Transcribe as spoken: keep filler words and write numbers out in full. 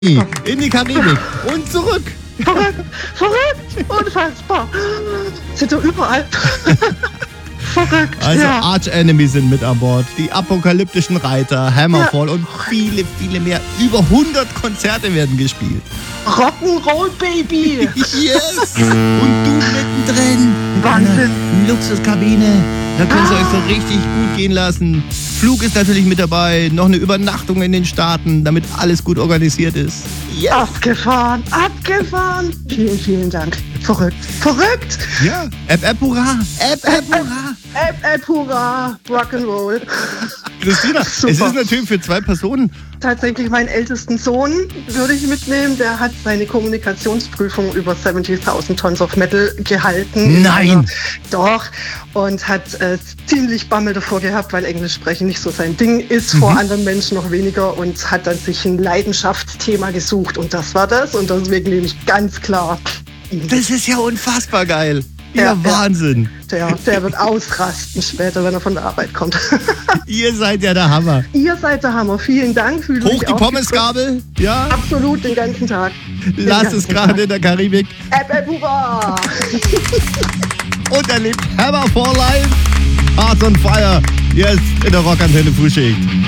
in die Karibik und zurück. Verrückt, verrückt, unfassbar. Sind doch überall. Verrückt, Also ja. Arch Enemy sind mit an Bord, die apokalyptischen Reiter, Hammerfall Ja. und viele, viele mehr. Über hundert Konzerte werden gespielt. Rock'n'Roll, Baby. Yes! Und du mittendrin. Mit Wahnsinn. einer Luxuskabine. Da könnt ihr euch so richtig gut gehen lassen. Flug ist natürlich mit dabei. Noch eine Übernachtung in den Staaten, damit alles gut organisiert ist. Yes! Abgefahren, abgefahren. Vielen, vielen Dank. Verrückt, verrückt. Ja. App, App, hurra. App, App, hurra. App, App, hurra. Rock'n'Roll. Christina, Super. es ist natürlich für zwei Personen. Tatsächlich meinen ältesten Sohn würde ich mitnehmen. Der hat seine Kommunikationsprüfung über siebzigtausend Tons of Metal gehalten. Nein. Doch. Und hat äh, ziemlich Bammel davor gehabt, weil Englisch sprechen nicht so sein Ding ist, vor Mhm. anderen Menschen noch weniger. Und hat dann sich ein Leidenschaftsthema gesucht. Und das war das. Und deswegen nehme ich ganz klar ihn. Das ist ja unfassbar geil. Ja, Ja, ja. Wahnsinn. Der, der wird ausrasten später, wenn er von der Arbeit kommt. Ihr seid ja der Hammer. Ihr seid der Hammer. Vielen Dank. Fühle Hoch mich die aufgedrückt. Pommesgabel. Ja, Absolut, den ganzen Tag. Den lass ganzen es gerade in der Karibik. Tag. App, App, hurra! Und erlebt Hammer for Life. Hearts on Fire. Jetzt in der Rockantenne Frühschicht.